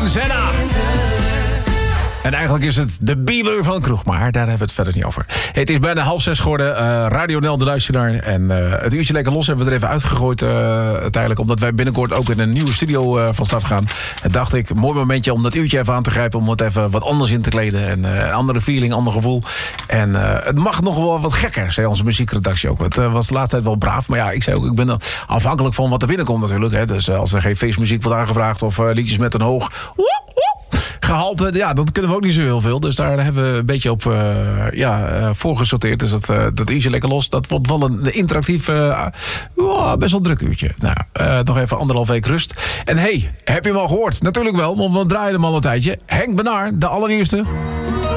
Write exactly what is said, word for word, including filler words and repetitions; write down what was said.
en Senna. En eigenlijk is het de Bieber van de kroeg, maar daar hebben we het verder niet over. Hey, het is bijna half zes geworden. Uh, Radio Nel de luisteraar. En uh, het uurtje lekker los hebben we er even uitgegooid uh, uiteindelijk. Omdat wij binnenkort ook in een nieuwe studio uh, van start gaan. En dacht ik, mooi momentje om dat uurtje even aan te grijpen. Om het even wat anders in te kleden. En uh, een andere feeling, ander gevoel. En uh, het mag nog wel wat gekker, zei onze muziekredactie ook. Het uh, was de laatste tijd wel braaf. Maar ja, ik zei ook, ik ben afhankelijk van wat er binnenkomt natuurlijk. Hè. Dus uh, als er geen feestmuziek wordt aangevraagd of uh, liedjes met een hoog... Woe, woe, gehalte, ja, dat kunnen we ook niet zo heel veel. Dus daar hebben we een beetje op uh, ja, uh, voorgesorteerd. Dus dat, uh, dat uurtje lekker los. Dat wordt wel een interactief, uh, uh, best wel druk uurtje. Nou, uh, nog even anderhalf week rust. En hey, heb je hem al gehoord? Natuurlijk wel, want we draaien hem al een tijdje. Henk Benaar, de allereerste.